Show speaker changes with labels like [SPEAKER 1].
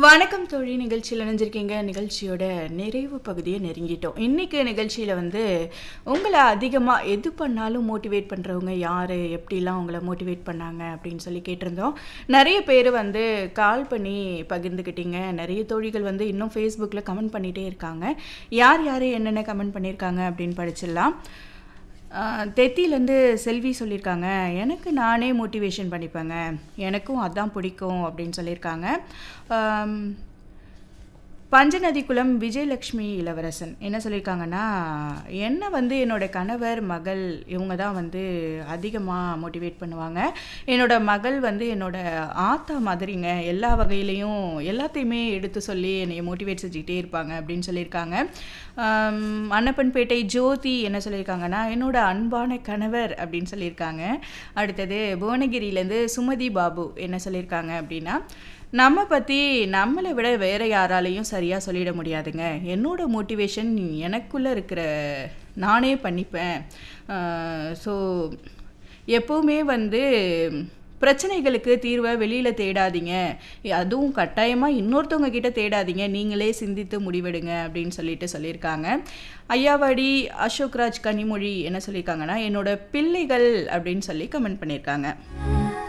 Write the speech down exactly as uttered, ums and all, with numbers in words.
[SPEAKER 1] வணக்கம் தோழி நிகழ்ச்சியில் இணைஞ்சிருக்கீங்க. நிகழ்ச்சியோட நிறைவு பகுதியை நெருங்கிட்டோம். இன்றைக்கி நிகழ்ச்சியில் வந்து உங்களை அதிகமாக எது பண்ணாலும் மோட்டிவேட் பண்ணுறவங்க யார், எப்படிலாம் உங்களை மோட்டிவேட் பண்ணாங்க அப்படின்னு சொல்லி கேட்டிருந்தோம். நிறைய பேர் வந்து கால் பண்ணி பகிர்ந்துக்கிட்டீங்க. நிறைய தோழிகள் வந்து இன்னும் ஃபேஸ்புக்கில் கமெண்ட் பண்ணிகிட்டே இருக்காங்க. யார் யார் என்னென்ன கமெண்ட் பண்ணியிருக்காங்க அப்படின்னு படிச்சிடலாம். தெத்திலேருந்து செல்வி சொல்லியிருக்காங்க, எனக்கு நானே மோட்டிவேஷன் பண்ணிப்பேங்க, எனக்கும் அதான் பிடிக்கும் அப்படின்னு சொல்லியிருக்காங்க. பஞ்சநதிக்குளம் விஜயலக்ஷ்மி இளவரசன் என்ன சொல்லியிருக்காங்கன்னா, என்னை வந்து என்னோட கணவர் மகள் இவங்க தான் வந்து அதிகமாக மோட்டிவேட் பண்ணுவாங்க. என்னோட மகள் வந்து என்னோட ஆத்தா மாதிரிங்க, எல்லா வகையிலையும் எல்லாத்தையுமே எடுத்து சொல்லி என்னை மோட்டிவேட் செஞ்சுக்கிட்டே இருப்பாங்க அப்படின்னு சொல்லியிருக்காங்க. அன்னப்பன்பேட்டை ஜோதி என்ன சொல்லியிருக்காங்கன்னா, என்னோட அன்பான கணவர் அப்படின்னு சொல்லியிருக்காங்க. அடுத்தது புவனகிரியிலேருந்து சுமதி பாபு என்ன சொல்லியிருக்காங்க அப்படின்னா, நம்ம பற்றி நம்மளை விட வேறு யாராலையும் சரியாக சொல்லிட முடியாதுங்க, என்னோட மோட்டிவேஷன் எனக்குள்ளே இருக்கிற நானே பண்ணிப்பேன். ஸோ எப்போவுமே வந்து பிரச்சனைகளுக்கு தீர்வை வெளியில் தேடாதீங்க, அதுவும் கட்டாயமாக இன்னொருத்தவங்க கிட்ட தேடாதீங்க, நீங்களே சிந்தித்து முடிவெடுங்க அப்படின்னு சொல்லிட்டு சொல்லியிருக்காங்க. ஐயாவாடி அசோக்ராஜ் கனிமொழி என்ன சொல்லியிருக்காங்கன்னா, என்னோட பிள்ளைகள் அப்படின்னு சொல்லி கமெண்ட் பண்ணியிருக்காங்க.